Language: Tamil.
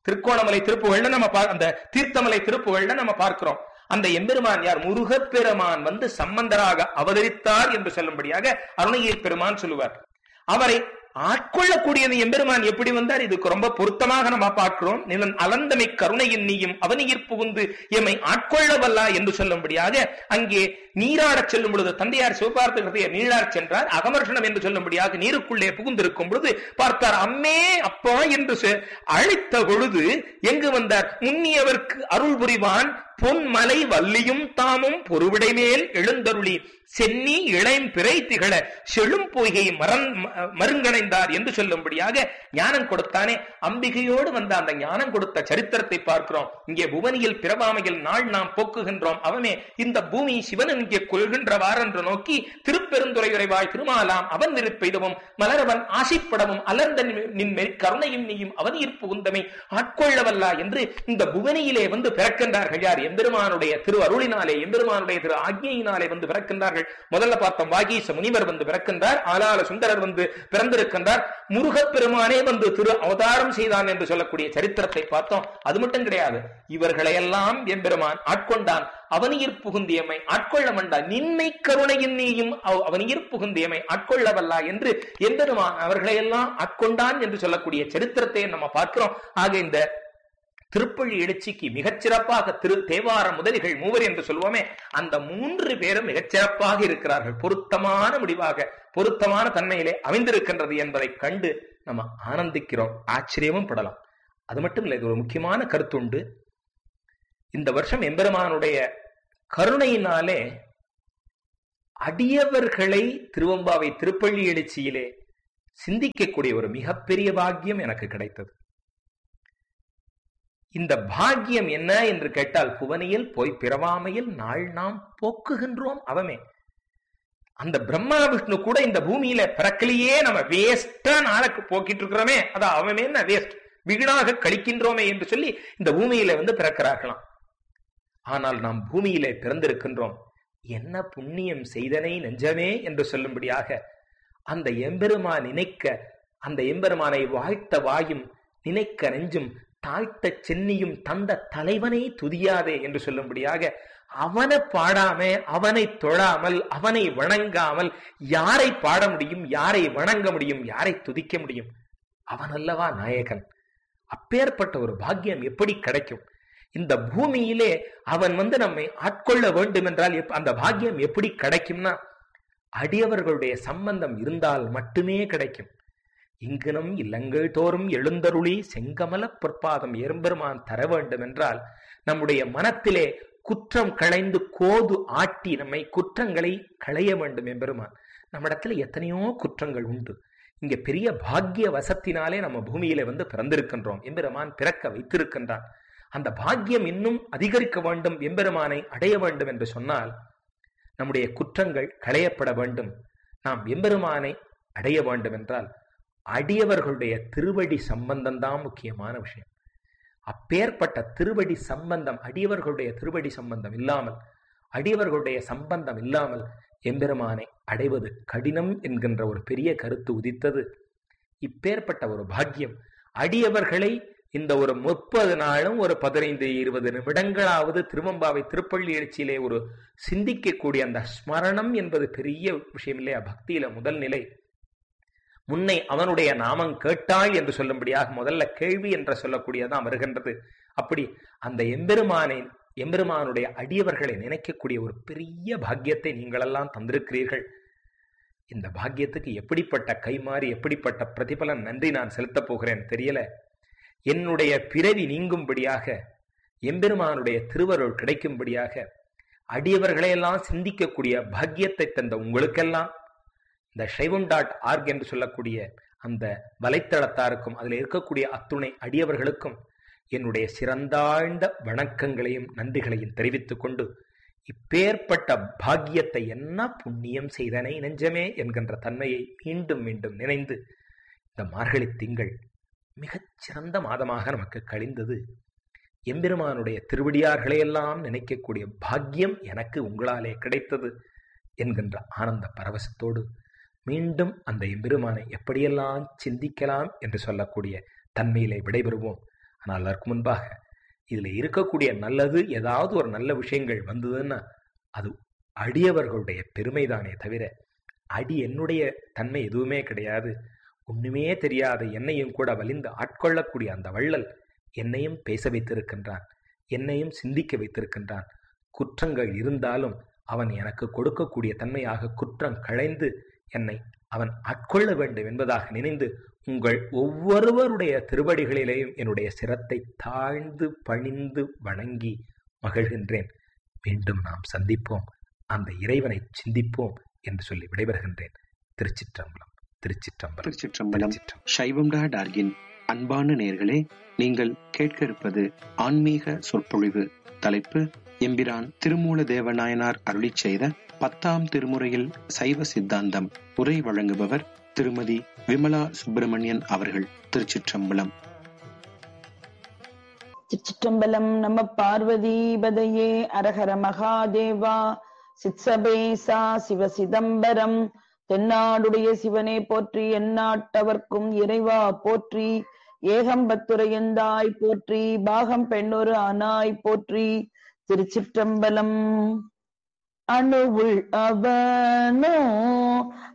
திருக்கோணமலை திருப்புகள்ல நம்ம அந்த தீர்த்தமலை திருப்புகள்ல நம்ம பார்க்கிறோம். அந்த எம்பெருமான் யார்? முருகப்பெருமான் வந்து சம்பந்தராக அவதரித்தார் என்று சொல்லும்படியாக அருணகிரி பெருமான் சொல்லுவார். அவரை ஆட்கொள்ளக்கூடியது எம்பெருமான் எப்படி வந்தார்? இதுக்கு ரொம்ப பொருத்தமாக நம்ம பார்க்கிறோம். நிலன் அலந்தமை கருணையின் நீயும் அவனியிற் புகுந்து எம்மை ஆட்கொள்ளவல்லா என்று சொல்லும்படியாக அங்கே நீராடச் செல்லும் பொழுது தந்தையார் சிவபார்த்த ஹிருதயர் நீராடச் சென்றார். அகமர்ஷணம் என்று சொல்லும்படியாக நீருக்குள்ளே புகுந்திருக்கும் பொழுது பார்த்தார். அம்மே அப்பா என்று அழைத்த பொழுது எங்கு வந்தார்? முன்னியவர்க்கு அருள் புரிவான் பொன்மலை வள்ளியும் தாமும் பொறுவிடை மேல் எழுந்தருளி சென்னி இளைம் பிறை திகழ செழும் பொய்கை மருங்கணைந்தார் என்று சொல்லும்படியாக ஞானம் கொடுத்தானே. அம்பிகையோடு வந்த அந்த ஞானம் கொடுத்த சரித்திரத்தை பார்க்கிறோம். இங்கே புவனியில் பிறவாமையில் நாள் நாம் போக்குகின்றோம். அவனே இந்த பூமி சிவன் இங்கே கொள்கின்றவார் என்று நோக்கி திருப்பெருந்துறையுறைவாய் திருமாலாம் அவன் விருப்பெய்தவும் மலரவன் ஆசைப்படவும் அலர்ந்த நின்மேல் கருணையும் நீயும் அவன் ஈர்ப்பு உந்தமை ஆட்கொள்ளவல்லா என்று இந்த புவனியிலே வந்து பிறக்கின்றார்கள். யார்? எம்பெருமானுடைய திரு அருளினாலே, எம்பெருமானுடைய திரு ஆக்ஞையினாலே வந்து பிறக்கின்றார்கள். முதல்ல பார்த்தோம், வாகீச முனிவர் வந்து பிறக்கின்றார், ஆலால சுந்தரர் வந்து பிறந்திருக்கின்றார், முருகப்பெருமானே வந்து திரு அவதாரம் செய்தான் என்று சொல்லக்கூடிய சரித்திரத்தை பார்த்தோம். அது மட்டும் கிடையாது, இவர்களையெல்லாம் எம்பெருமான் ஆட்கொண்டான். அவனியிற் புகுந்தியமை ஆட்கொள்ள வந்தான். நின்மை கருணையின் நீயும் அவனியிற் புகுந்தியமை ஆட்கொள்ளவல்லா என்று எம்பெருமான் அவர்களையெல்லாம் ஆட்கொண்டான் என்று சொல்லக்கூடிய சரித்திரத்தை நம்ம பார்க்கிறோம். ஆக இந்த திருப்பள்ளி எழுச்சிக்கு மிகச்சிறப்பாக திரு தேவார முதலிகள் மூவர் என்று சொல்வோமே, அந்த 3 பேரும் மிகச்சிறப்பாக இருக்கிறார்கள். பொருத்தமான முடிவாக பொருத்தமான தன்மையிலே அமைந்திருக்கின்றது என்பதை கண்டு நம்ம ஆனந்திக்கிறோம், ஆச்சரியமும் படலாம். அது மட்டும் இல்லை, இது ஒரு முக்கியமான கருத்துண்டு. இந்த வருஷம் எம்பெருமானுடைய கருணையினாலே அடியவர்களை திருவம்பாவை திருப்பள்ளி எழுச்சியிலே சிந்திக்கக்கூடிய ஒரு மிகப்பெரிய பாக்கியம் எனக்கு கிடைத்தது. இந்த பாக்கியம் என்ன என்று கேட்டால், புவனியில் போய் பிறவாமையில் நாள் நாம் போக்குகின்றோம். அவமே அந்த பிரம்மா விஷ்ணு கூட இந்த பூமியில பிறக்கலையே, நம்ம வேஸ்டா நாளுக்கு போக்கிட்டு இருக்கிறோமே, அதான் அவமே என்ன வேஸ்ட், வீணாக கழிக்கின்றோமே என்று சொல்லி இந்த பூமியில வந்து பிறக்கிறார்களாம். ஆனால் நாம் பூமியிலே பிறந்திருக்கின்றோம். என்ன புண்ணியம் செய்தனை நெஞ்சமே என்று சொல்லும்படியாக அந்த எம்பெருமான் நினைக்க, அந்த எம்பெருமானை வாழ்த்த வாயும் நினைக்க நெஞ்சும் தாழ்த்த சென்னியும் தந்த தலைவனை துதியாதே என்று சொல்லும்படியாக அவனை பாடாம, அவனை தொழாமல், அவனை வணங்காமல் யாரை பாட முடியும், யாரை வணங்க முடியும், யாரை துதிக்க முடியும்? அவன் அல்லவா நாயகன். அப்பேற்பட்ட ஒரு பாக்கியம் எப்படி கிடைக்கும்? இந்த பூமியிலே அவன் வந்து நம்மை ஆட்கொள்ள வேண்டும் என்றால் அந்த பாக்கியம் எப்படி கிடைக்கும்னா, அடியவர்களுடைய சம்பந்தம் இருந்தால் மட்டுமே கிடைக்கும். இங்கனம் இல்லங்கள் தோறும் எழுந்தருளி செங்கமல பொற்பாதம் எம்பெருமான் தர வேண்டும் என்றால், நம்முடைய மனத்திலே குற்றம் களைந்து கோது ஆட்டி நம்மை குற்றங்களை களைய வேண்டும் எம்பெருமான். நம்ம இடத்துல எத்தனையோ குற்றங்கள் உண்டு. இங்க பெரிய பாக்கிய வசத்தினாலே நம்ம பூமியில வந்து பிறந்திருக்கின்றோம். எம்பெருமான் பிறக்க வைத்திருக்கின்றான். அந்த பாக்கியம் இன்னும் அதிகரிக்க வேண்டும், எம்பெருமானை அடைய வேண்டும் என்று சொன்னால் நம்முடைய குற்றங்கள் களையப்பட வேண்டும். நாம் எம்பெருமானை அடைய வேண்டும் என்றால் அடியவர்களுடைய திருவடி சம்பந்தம் தான் முக்கியமான விஷயம். அப்பேற்பட்ட திருவடி சம்பந்தம், அடியவர்களுடைய திருவடி சம்பந்தம் இல்லாமல், அடியவர்களுடைய சம்பந்தம் இல்லாமல் எம்பெருமானை அடைவது கடினம் என்கின்ற ஒரு பெரிய கருத்து உதித்தது. இப்பேற்பட்ட ஒரு பாக்கியம் அடியவர்களை இந்த ஒரு 30 நாளும் ஒரு 15-20 நிமிடங்களாவது திருவம்பாவை திருப்பள்ளி எழுச்சியிலே ஒரு சிந்திக்கக்கூடிய அந்த ஸ்மரணம் என்பது பெரிய விஷயம் இல்லையா? பக்தியில முதல் நிலை. முன்னை அவனுடைய நாமம் கேட்டாள் என்று சொல்லும்படியாக முதல்ல கேள்வி என்று சொல்லக்கூடியதான் வருகின்றது. அப்படி அந்த எம்பெருமானுடைய அடியவர்களை நினைக்கக்கூடிய ஒரு பெரிய பாக்கியத்தை நீங்களெல்லாம் தந்திருக்கிறீர்கள். இந்த பாக்கியத்துக்கு எப்படிப்பட்ட கைமாறி, எப்படிப்பட்ட பிரதிபலன் நன்றி நான் செலுத்தப் போகிறேன் தெரியல. என்னுடைய பிறவி நீங்கும்படியாக, எம்பெருமானுடைய திருவருள் கிடைக்கும்படியாக அடியவர்களையெல்லாம் சிந்திக்கக்கூடிய பாக்கியத்தை தந்த உங்களுக்கெல்லாம் இந்த shaivam.org என்று சொல்லக்கூடிய அந்த வலைத்தளத்தாருக்கும் அதில் இருக்கக்கூடிய அத்துணை அடியவர்களுக்கும் என்னுடைய சிறந்தாழ்ந்த வணக்கங்களையும் நன்றிகளையும் தெரிவித்துக் கொண்டு, இப்பேற்பட்ட பாக்கியத்தை என்ன புண்ணியம் செய்தனை நெஞ்சமே என்கின்ற தன்மையை மீண்டும் மீண்டும் நினைந்து, இந்த மார்கழி திங்கள் மிகச்சிறந்த மாதமாக நமக்கு கழிந்தது. எம்பெருமானுடைய திருவடியார்களையெல்லாம் நினைக்கக்கூடிய பாக்கியம் எனக்கு உங்களாலே கிடைத்தது என்கின்ற ஆனந்த பரவசத்தோடு மீண்டும் அந்த எம்பெருமானை எப்படியெல்லாம் சிந்திக்கலாம் என்று சொல்லக்கூடிய தன்மையிலே விடைபெறுவோம். ஆனால் அதற்கு முன்பாக இதுல இருக்கக்கூடிய நல்லது, ஏதாவது ஒரு நல்ல விஷயங்கள் வந்ததுன்னா அது அடியவர்களுடைய பெருமைதானே தவிர அடி என்னுடைய தன்மை எதுவுமே கிடையாது. ஒண்ணுமே தெரியாத என்னையும் கூட வலிந்து ஆட்கொள்ளக்கூடிய அந்த வள்ளல் என்னையும் பேச வைத்திருக்கின்றான், என்னையும் சிந்திக்க வைத்திருக்கின்றான். குற்றங்கள் இருந்தாலும் அவன் எனக்கு கொடுக்கக்கூடிய தன்மையாக குற்றம் களைந்து என்னை அவன் ஆட்கொள்ள வேண்டும் என்பதாக நினைந்து உங்கள் ஒவ்வொருவருடைய திருவடிகளிலேயும் என்னுடைய சிரத்தை தாழ்ந்து பணிந்து வணங்கி மகிழ்கின்றேன். மீண்டும் நாம் சந்திப்போம், அந்த இறைவனை சிந்திப்போம் என்று சொல்லி விடைபெறுகின்றேன். திருச்சிற்றம்பலம். திருச்சிற்றம்பலம். திருச்சிற்றம்பலம். சைவம்.org அன்பான நேயர்களே, நீங்கள் கேட்க இருப்பது ஆன்மீக சொற்பொழிவு. தலைப்பு எம்பிரான் திருமூல தேவநாயனார் அருளிச் செய்த 10ஆம் திருமுறையில் சைவ சித்தாந்தம். உரை வழங்குபவர் திருமதி விமலா சுப்பிரமணியன் அவர்கள். திருச்சிற்றம்பலம். திருச்சிற்றம்பலம். நம பார்வதி பதையே. அரஹர மகாதேவா. சித்சபேசா சிவ சிதம்பரம். தென்னாடுடைய சிவனே போற்றி, எந்நாட்டவர்க்கும் இறைவா போற்றி. ஏகம்பத்துரையந்தாய் போற்றி, பாகம் பெண்ணொரு ஆனாய் போற்றி. திருச்சிற்றம்பலம். அணுவுள் அவனோ